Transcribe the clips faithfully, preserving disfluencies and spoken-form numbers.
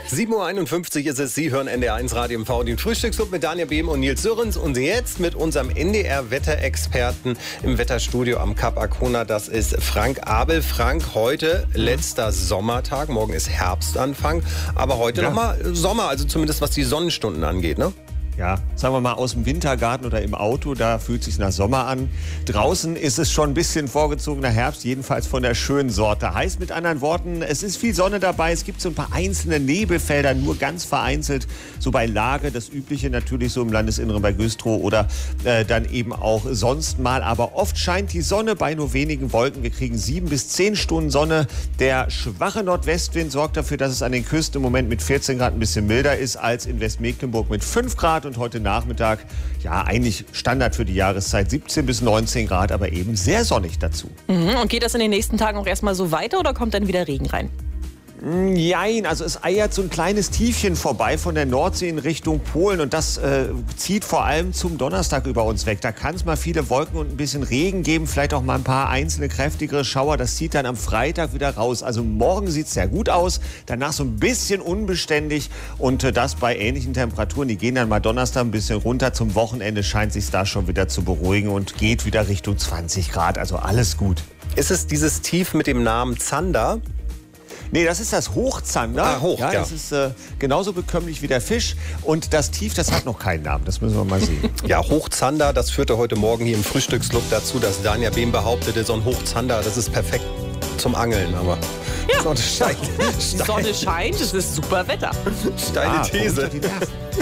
sieben Uhr einundfünfzig ist es, Sie hören N D R eins Radio M V, den Frühstücksclub mit Daniel Behm und Nils Sörens. Und jetzt mit unserem N D R-Wetterexperten im Wetterstudio am Kap Arkona, das ist Frank Abel. Frank, heute letzter Sommertag, morgen ist Herbstanfang, aber heute ja. nochmal Sommer, also zumindest was die Sonnenstunden angeht, ne? Ja, sagen wir mal aus dem Wintergarten oder im Auto, da fühlt es sich nach Sommer an. Draußen ist es schon ein bisschen vorgezogener Herbst, jedenfalls von der schönen Sorte. Heißt mit anderen Worten, es ist viel Sonne dabei, es gibt so ein paar einzelne Nebelfelder, nur ganz vereinzelt, so bei Lage, das Übliche natürlich so im Landesinneren bei Güstrow oder äh, dann eben auch sonst mal. Aber oft scheint die Sonne bei nur wenigen Wolken. Wir kriegen sieben bis zehn Stunden Sonne. Der schwache Nordwestwind sorgt dafür, dass es an den Küsten im Moment mit vierzehn Grad ein bisschen milder ist als in Westmecklenburg mit fünf Grad. Und heute Nachmittag, ja, eigentlich Standard für die Jahreszeit, siebzehn bis neunzehn Grad, aber eben sehr sonnig dazu. Mhm. Und geht das in den nächsten Tagen auch erstmal so weiter oder kommt dann wieder Regen rein? Jein, also es eiert so ein kleines Tiefchen vorbei von der Nordsee in Richtung Polen und das äh, zieht vor allem zum Donnerstag über uns weg. Da kann es mal viele Wolken und ein bisschen Regen geben, vielleicht auch mal ein paar einzelne kräftigere Schauer. Das zieht dann am Freitag wieder raus. Also morgen sieht es sehr gut aus, danach so ein bisschen unbeständig und äh, das bei ähnlichen Temperaturen. Die gehen dann mal Donnerstag ein bisschen runter. Zum Wochenende scheint sich da schon wieder zu beruhigen und geht wieder Richtung zwanzig Grad. Also alles gut. Ist es dieses Tief mit dem Namen Zander? Nee, das ist das Hochzander. Ah, hoch, ja, ja. Das ist äh, genauso bekömmlich wie der Fisch. Und das Tief, das hat noch keinen Namen. Das müssen wir mal sehen. Ja, Hochzander, das führte heute Morgen hier im Frühstücksclub dazu, dass Daniel Behm behauptete, so ein Hochzander, das ist perfekt zum Angeln. Aber ja. Sonne scheint. Die Sonne scheint, es ist super Wetter. Steile Ah, These.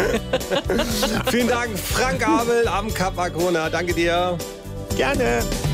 Vielen Dank, Frank Abel am Kap Arkona. Danke dir. Gerne.